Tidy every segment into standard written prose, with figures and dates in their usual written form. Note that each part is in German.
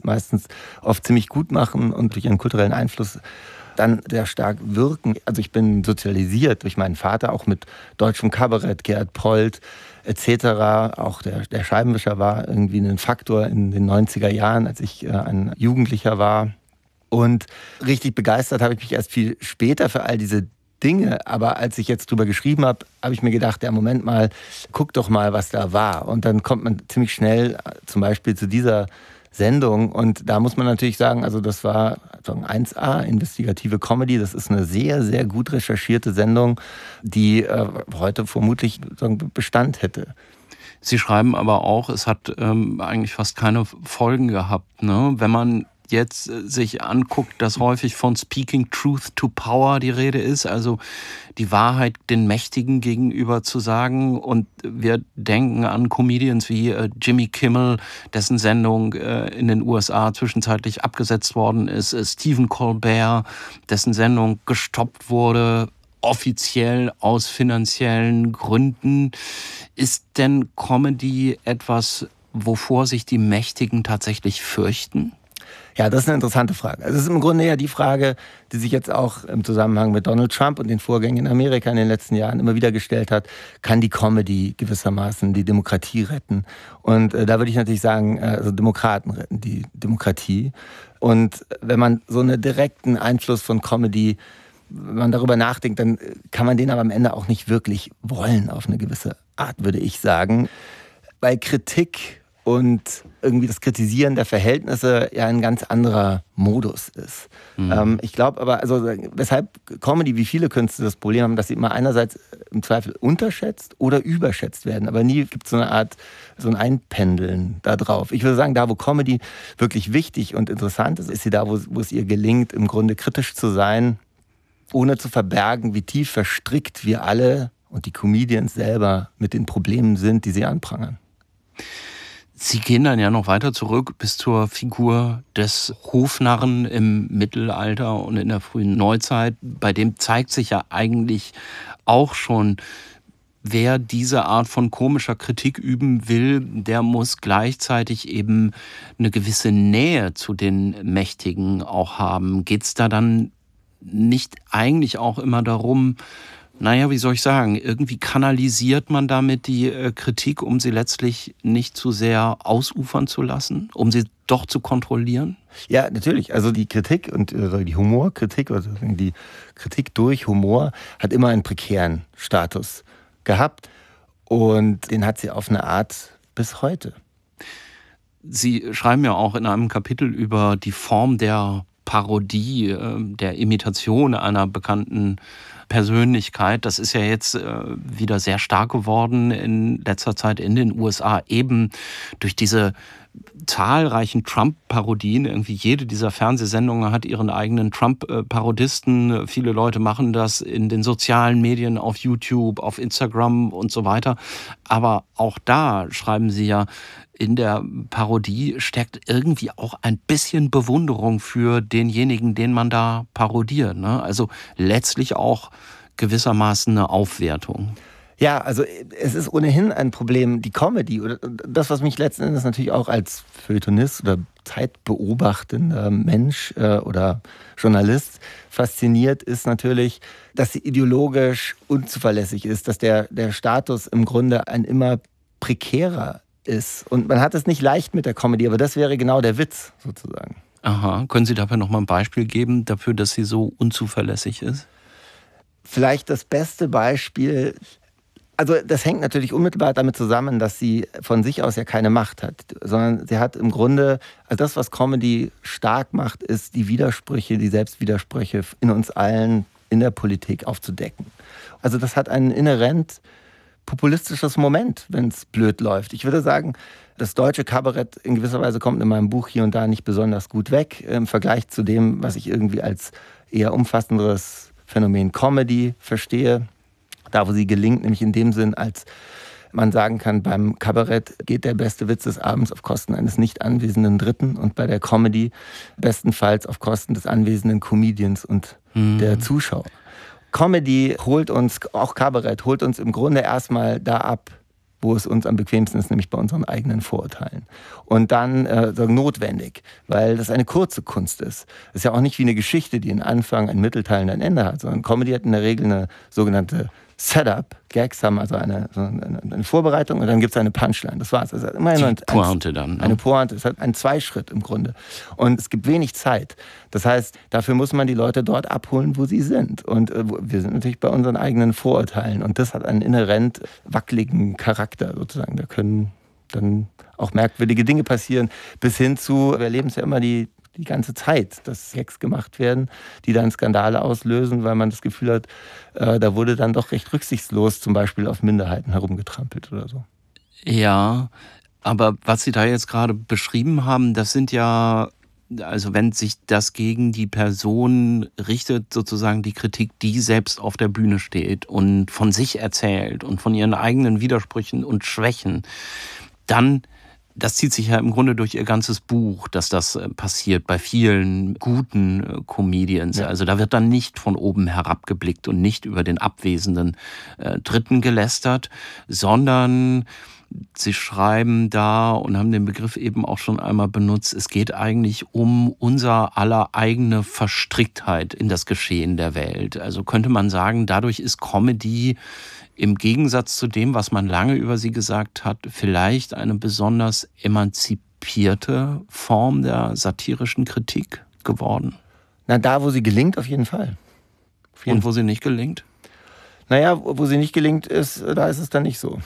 es meistens oft ziemlich gut machen und durch ihren kulturellen Einfluss dann sehr stark wirken. Also ich bin sozialisiert durch meinen Vater, auch mit deutschem Kabarett, Gerhard Polt etc. Auch der Scheibenwischer war irgendwie ein Faktor in den 90er Jahren, als ich ein Jugendlicher war. Und richtig begeistert habe ich mich erst viel später für all diese Dinge. Aber als ich jetzt drüber geschrieben habe, habe ich mir gedacht, ja, Moment mal, guck doch mal, was da war. Und dann kommt man ziemlich schnell zum Beispiel zu dieser Sendung. Und da muss man natürlich sagen, also das war 1A, investigative Comedy. Das ist eine sehr, sehr gut recherchierte Sendung, die heute vermutlich Bestand hätte. Sie schreiben aber auch, es hat eigentlich fast keine Folgen gehabt, ne? Wenn man jetzt sich anguckt, dass häufig von Speaking Truth to Power die Rede ist, also die Wahrheit den Mächtigen gegenüber zu sagen. Und wir denken an Comedians wie Jimmy Kimmel, dessen Sendung in den USA zwischenzeitlich abgesetzt worden ist, Stephen Colbert, dessen Sendung gestoppt wurde, offiziell aus finanziellen Gründen. Ist denn Comedy etwas, wovor sich die Mächtigen tatsächlich fürchten? Ja, das ist eine interessante Frage. Also es ist im Grunde ja die Frage, die sich jetzt auch im Zusammenhang mit Donald Trump und den Vorgängen in Amerika in den letzten Jahren immer wieder gestellt hat. Kann die Comedy gewissermaßen die Demokratie retten? Und da würde ich natürlich sagen, also Demokraten retten die Demokratie. Und wenn man so einen direkten Einfluss von Comedy, wenn man darüber nachdenkt, dann kann man den aber am Ende auch nicht wirklich wollen auf eine gewisse Art, würde ich sagen. Weil Kritik und irgendwie das Kritisieren der Verhältnisse ja ein ganz anderer Modus ist. Ich glaube aber, also weshalb Comedy wie viele Künste das Problem haben, dass sie immer einerseits im Zweifel unterschätzt oder überschätzt werden. Aber nie gibt es so eine Art, so ein Einpendeln da drauf. Ich würde sagen, da wo Comedy wirklich wichtig und interessant ist, ist sie da, wo es ihr gelingt, im Grunde kritisch zu sein, ohne zu verbergen, wie tief verstrickt wir alle und die Comedians selber mit den Problemen sind, die sie anprangern. Sie gehen dann ja noch weiter zurück bis zur Figur des Hofnarren im Mittelalter und in der frühen Neuzeit. Bei dem zeigt sich ja eigentlich auch schon, wer diese Art von komischer Kritik üben will, der muss gleichzeitig eben eine gewisse Nähe zu den Mächtigen auch haben. Geht es da dann nicht eigentlich auch immer darum, naja, wie soll ich sagen, irgendwie kanalisiert man damit die Kritik, um sie letztlich nicht zu sehr ausufern zu lassen, um sie doch zu kontrollieren? Ja, natürlich. Also die Kritik und die Humorkritik, also die Kritik durch Humor hat immer einen prekären Status gehabt und den hat sie auf eine Art bis heute. Sie schreiben ja auch in einem Kapitel über die Form der Parodie, der Imitation einer bekannten Persönlichkeit. Das ist ja jetzt wieder sehr stark geworden in letzter Zeit in den USA, eben durch diese zahlreichen Trump-Parodien. Irgendwie jede dieser Fernsehsendungen hat ihren eigenen Trump-Parodisten. Viele Leute machen das in den sozialen Medien, auf YouTube, auf Instagram und so weiter. Aber auch da schreiben sie ja, in der Parodie steckt irgendwie auch ein bisschen Bewunderung für denjenigen, den man da parodiert, ne? Also letztlich auch gewissermaßen eine Aufwertung. Ja, also es ist ohnehin ein Problem, die Comedy oder das, was mich letzten Endes natürlich auch als Feuilletonist oder zeitbeobachtender Mensch oder Journalist fasziniert, ist natürlich, dass sie ideologisch unzuverlässig ist, dass der Status im Grunde ein immer prekärer ist. Und man hat es nicht leicht mit der Comedy, aber das wäre genau der Witz sozusagen. Aha, können Sie dafür nochmal ein Beispiel geben, dafür, dass sie so unzuverlässig ist? Vielleicht das beste Beispiel, also das hängt natürlich unmittelbar damit zusammen, dass sie von sich aus ja keine Macht hat, sondern sie hat im Grunde, also das, was Comedy stark macht, ist die Widersprüche, die Selbstwidersprüche in uns allen in der Politik aufzudecken. Also das hat einen inhärent populistisches Moment, wenn es blöd läuft. Ich würde sagen, das deutsche Kabarett in gewisser Weise kommt in meinem Buch hier und da nicht besonders gut weg im Vergleich zu dem, was ich irgendwie als eher umfassenderes Phänomen Comedy verstehe. Da, wo sie gelingt, nämlich in dem Sinn, als man sagen kann, beim Kabarett geht der beste Witz des Abends auf Kosten eines nicht anwesenden Dritten und bei der Comedy bestenfalls auf Kosten des anwesenden Comedians und der Zuschauer. Comedy holt uns, auch Kabarett, holt uns im Grunde erstmal da ab, wo es uns am bequemsten ist, nämlich bei unseren eigenen Vorurteilen. Und dann notwendig, weil das eine kurze Kunst ist. Es ist ja auch nicht wie eine Geschichte, die einen Anfang, einen Mittelteil und ein Ende hat, sondern Comedy hat in der Regel eine sogenannte Setup. Gags haben also eine Vorbereitung und dann gibt es eine Punchline. Das war's. Also immer die Pointe dann. Ne? Eine Pointe. Es hat einen Zweischritt im Grunde. Und es gibt wenig Zeit. Das heißt, dafür muss man die Leute dort abholen, wo sie sind. Und wir sind natürlich bei unseren eigenen Vorurteilen. Und das hat einen inhärent wackeligen Charakter sozusagen. Da können dann auch merkwürdige Dinge passieren. Bis hin zu, wir erleben es ja immer die ganze Zeit, dass Gags gemacht werden, die dann Skandale auslösen, weil man das Gefühl hat, da wurde dann doch recht rücksichtslos zum Beispiel auf Minderheiten herumgetrampelt oder so. Ja, aber was Sie da jetzt gerade beschrieben haben, das sind ja, also wenn sich das gegen die Person richtet, sozusagen die Kritik, die selbst auf der Bühne steht und von sich erzählt und von ihren eigenen Widersprüchen und Schwächen, dann, das zieht sich ja im Grunde durch ihr ganzes Buch, dass das passiert bei vielen guten Comedians. Ja. Also da wird dann nicht von oben herabgeblickt und nicht über den abwesenden Dritten gelästert, sondern Sie schreiben da und haben den Begriff eben auch schon einmal benutzt, es geht eigentlich um unser aller eigene Verstricktheit in das Geschehen der Welt. Also könnte man sagen, dadurch ist Comedy im Gegensatz zu dem, was man lange über sie gesagt hat, vielleicht eine besonders emanzipierte Form der satirischen Kritik geworden. Na, da, wo sie gelingt, auf jeden Fall. Und wo sie nicht gelingt? Naja, wo sie nicht gelingt ist, da ist es dann nicht so.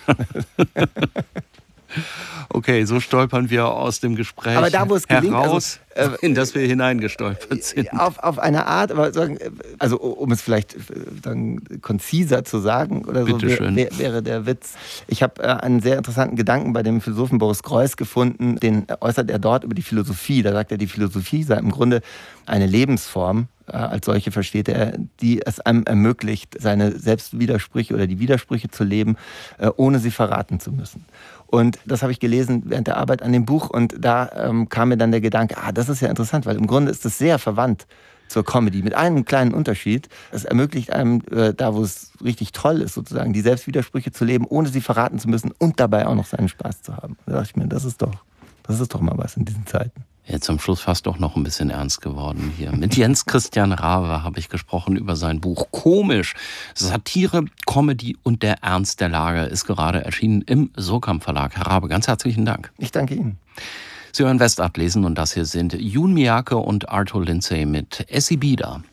Okay, so stolpern wir aus dem Gespräch aber da, wo es gelingt, heraus, in das wir hineingestolpert sind. Auf eine Art, aber also um es vielleicht dann konziser zu sagen oder so, wäre der Witz. Ich habe einen sehr interessanten Gedanken bei dem Philosophen Boris Groys gefunden, den äußert er dort über die Philosophie. Da sagt er, die Philosophie sei im Grunde eine Lebensform, als solche versteht er, die es einem ermöglicht, seine Selbstwidersprüche oder die Widersprüche zu leben, ohne sie verraten zu müssen. Und das habe ich gelesen während der Arbeit an dem Buch und da kam mir dann der Gedanke, das ist ja interessant, weil im Grunde ist das sehr verwandt zur Comedy, mit einem kleinen Unterschied. Es ermöglicht einem, da wo es richtig toll ist, sozusagen, die Selbstwidersprüche zu leben, ohne sie verraten zu müssen und dabei auch noch seinen Spaß zu haben. Da dachte ich mir, das ist doch mal was in diesen Zeiten. Jetzt zum Schluss fast doch noch ein bisschen ernst geworden hier. Mit Jens Christian Raabe habe ich gesprochen über sein Buch Komisch. Satire, Comedy und der Ernst der Lage ist gerade erschienen im Surkamp Verlag. Herr Raabe, ganz herzlichen Dank. Ich danke Ihnen. Sie hören West ablesen und das hier sind Jun Miyake und Arthur Lindsay mit Essie Bieder.